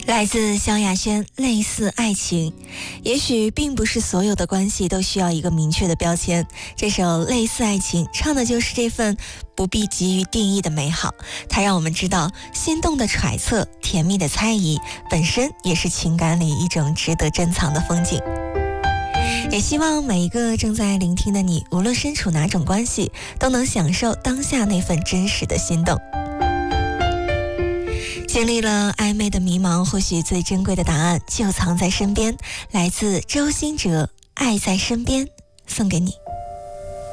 来自萧亚轩，类似爱情。也许并不是所有的关系都需要一个明确的标签，这首类似爱情唱的就是这份不必急于定义的美好。它让我们知道，心动的揣测，甜蜜的猜疑，本身也是情感里一种值得珍藏的风景。也希望每一个正在聆听的你，无论身处哪种关系，都能享受当下那份真实的心动。经历了暧昧的迷茫，或许最珍贵的答案就藏在身边。来自周兴哲，《爱在身边》，送给你。